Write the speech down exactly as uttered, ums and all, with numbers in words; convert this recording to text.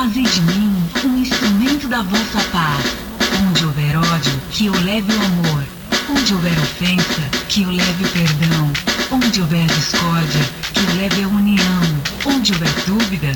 Fazei de mim um instrumento da vossa paz. Onde houver ódio, que eu leve o amor. Onde houver ofensa, que eu leve o perdão. Onde houver discórdia, que eu leve a união. Onde houver dúvidas,